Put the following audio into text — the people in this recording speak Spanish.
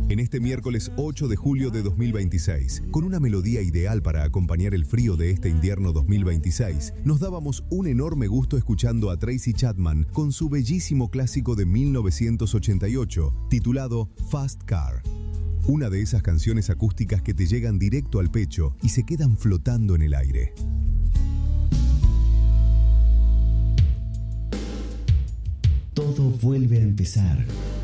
En este miércoles 8 de julio de 2026, con una melodía ideal para acompañar el frío de este invierno 2026, nos dábamos un enorme gusto escuchando a Tracy Chapman con su bellísimo clásico de 1988, titulado Fast Car. Una de esas canciones acústicas que te llegan directo al pecho y se quedan flotando en el aire. Todo vuelve a empezar.